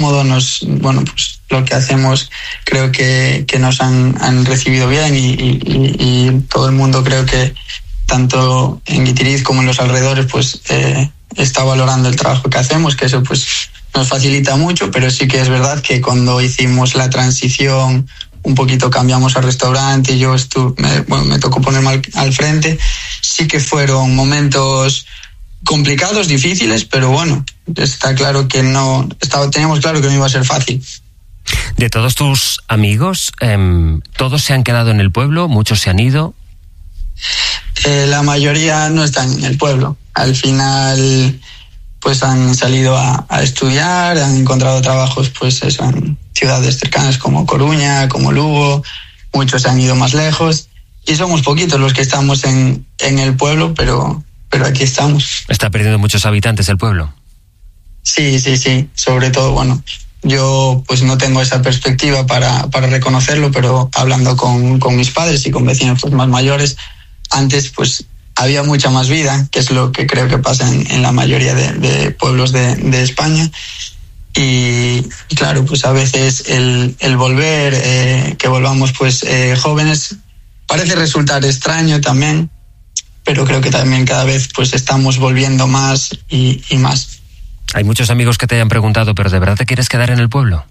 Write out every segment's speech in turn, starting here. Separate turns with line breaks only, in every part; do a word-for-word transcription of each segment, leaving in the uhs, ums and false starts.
nos, bueno, pues lo que hacemos creo que, que nos han, han recibido bien y, y, y todo el mundo creo que tanto en Guitiriz como en los alrededores pues eh, está valorando el trabajo que hacemos, que eso pues nos facilita mucho, pero sí que es verdad que cuando hicimos la transición un poquito cambiamos al restaurante y yo estuve, me, bueno, me tocó ponerme al, al frente, sí que fueron momentos complicados, difíciles, pero bueno, está claro que no, estaba, teníamos claro que no iba a ser fácil.
De todos tus amigos, eh, ¿todos se han quedado en el pueblo? ¿Muchos se han ido?
Eh, la mayoría no están en el pueblo. Al final, pues han salido a, a estudiar, han encontrado trabajos, pues eso, en ciudades cercanas como Coruña, como Lugo. Muchos se han ido más lejos y somos poquitos los que estamos en, en el pueblo, pero pero aquí estamos.
¿Está perdiendo muchos habitantes el pueblo?
Sí, sí, sí. Sobre todo, bueno, yo pues no tengo esa perspectiva para, para reconocerlo, pero hablando con, con mis padres y con vecinos pues, más mayores, antes pues había mucha más vida, que es lo que creo que pasa en, en la mayoría de, de pueblos de, de España. Y claro, pues a veces el, el volver, eh, que volvamos pues eh, jóvenes, parece resultar extraño también, pero creo que también cada vez pues estamos volviendo más y, y más.
Hay muchos amigos que te hayan preguntado, ¿pero de verdad te quieres quedar en el pueblo?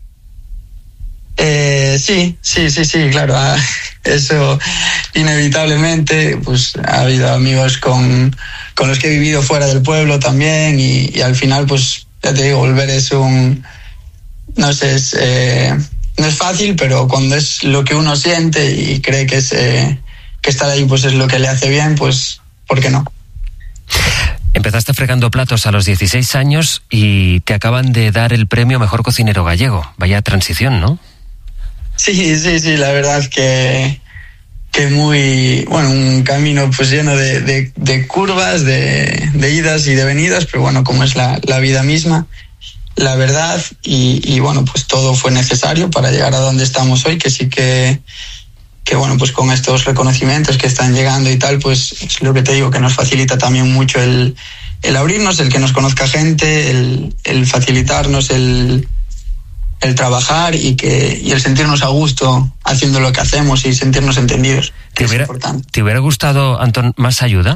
Eh, sí, sí, sí, sí, claro. Eso inevitablemente, pues ha habido amigos con, con los que he vivido fuera del pueblo también y, y al final, pues ya te digo, volver es un, no sé, es, eh, no es fácil, pero cuando es lo que uno siente y cree que es eh, que estar ahí pues es lo que le hace bien, pues ¿por qué no?
Empezaste fregando platos a los dieciséis años y te acaban de dar el premio Mejor Cocinero Gallego. Vaya transición, ¿no?
Sí, sí, sí, la verdad que, que muy, bueno, un camino pues lleno de, de, de curvas, de, de idas y de venidas, pero bueno, como es la, la vida misma, la verdad, y, y bueno, pues todo fue necesario para llegar a donde estamos hoy, que sí que, que bueno, pues con estos reconocimientos que están llegando y tal, pues es lo que te digo, que nos facilita también mucho el, el abrirnos, el que nos conozca gente, el, el facilitarnos el, el trabajar y que y el sentirnos a gusto haciendo lo que hacemos y sentirnos entendidos.
¿Te hubiera, ¿te hubiera gustado, Antón, más ayuda?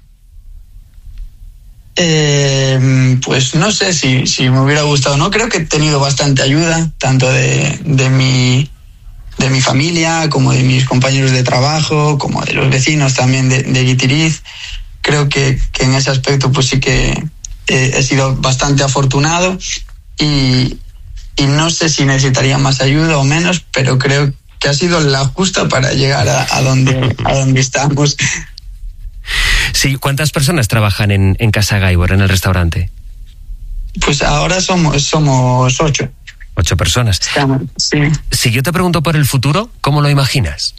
Eh, pues no sé si, si me hubiera gustado, ¿no? Creo que he tenido bastante ayuda, tanto de, de mi... de mi familia, como de mis compañeros de trabajo, como de los vecinos también de, de Guitiriz. Creo que, que en ese aspecto pues sí que eh, he sido bastante afortunado y, y no sé si necesitaría más ayuda o menos, pero creo que ha sido la justa para llegar a, a, donde, a donde estamos.
Sí, ¿cuántas personas trabajan en, en Casa Gaibor, en el restaurante?
Pues ahora somos, somos ocho.
Ocho personas.
Sí.
Si yo te pregunto por el futuro, ¿cómo lo imaginas?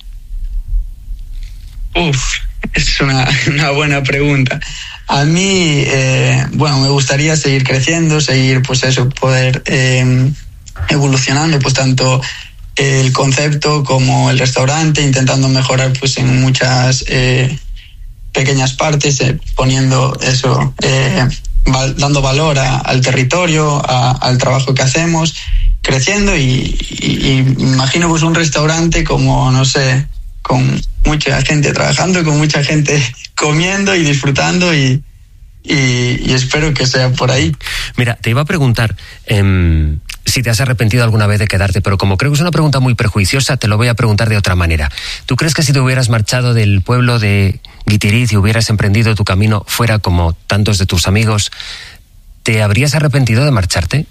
Uf, es una, una buena pregunta. A mí, eh, bueno, me gustaría seguir creciendo, seguir, pues eso, poder eh, evolucionando, pues tanto el concepto como el restaurante, intentando mejorar, pues en muchas eh, pequeñas partes, eh, poniendo eso, eh, val, dando valor a, al territorio, a, al trabajo que hacemos, creciendo y, y, y imagino pues un restaurante como, no sé, con mucha gente trabajando, con mucha gente comiendo y disfrutando y, y, y espero que sea por ahí.
Mira, te iba a preguntar eh, si te has arrepentido alguna vez de quedarte, pero como creo que es una pregunta muy prejuiciosa, te lo voy a preguntar de otra manera. ¿Tú crees que si te hubieras marchado del pueblo de Guitiriz y hubieras emprendido tu camino fuera como tantos de tus amigos, te habrías arrepentido de marcharte?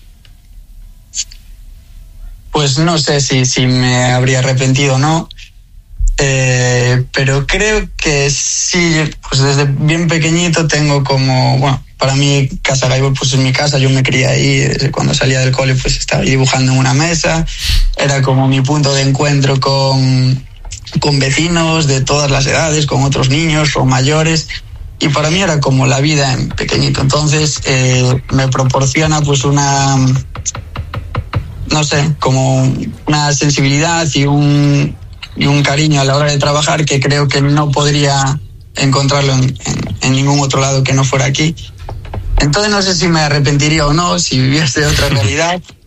Pues no sé si, si me habría arrepentido o no, eh, pero creo que sí, pues desde bien pequeñito tengo como, bueno, para mí Casa Gaibor pues es mi casa, yo me crié ahí, desde cuando salía del cole pues estaba ahí dibujando en una mesa, era como mi punto de encuentro con, con vecinos de todas las edades, con otros niños o mayores, y para mí era como la vida en pequeñito, entonces eh, me proporciona pues una... no sé, como una sensibilidad y un, y un cariño a la hora de trabajar que creo que no podría encontrarlo en, en, en ningún otro lado que no fuera aquí. Entonces no sé si me arrepentiría o no, si viviese otra realidad,